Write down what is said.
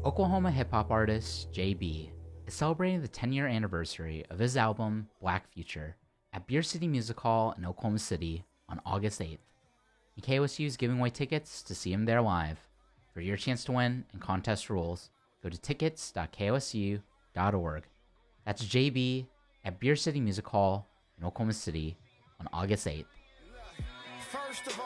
Oklahoma hip hop artist JB is celebrating the 10-year anniversary of his album Black Future at Beer City Music Hall in Oklahoma City on August 8th. And KOSU is giving away tickets to see him there live. For your chance to win and contest rules, go to tickets.kosu.org. That's JB at Beer City Music Hall in Oklahoma City on August 8th.